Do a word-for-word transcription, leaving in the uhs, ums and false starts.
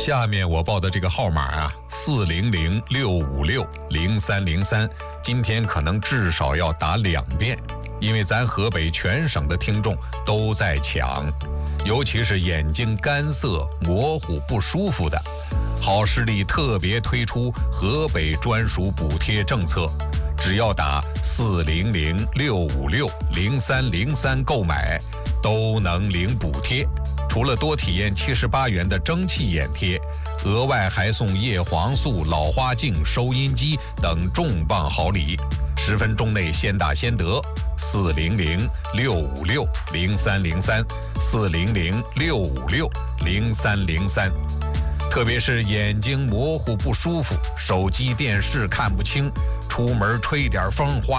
下面我报的这个号码啊，四零零六五六零三零三，今天可能至少要打两遍，因为咱河北全省的听众都在抢，尤其是眼睛干涩、模糊、不舒服的，好视力特别推出河北专属补贴政策，只要打四零零六五六零三零三购买，都能领补贴。除了多体验七十八元的蒸汽眼贴，额外还送叶黄素、老花镜、收音机等重磅好礼。十分钟内先打先得，四零零六五六零三零三，四零零六五六零三零三。特别是眼睛模糊不舒服，手机电视看不清，出门吹点风花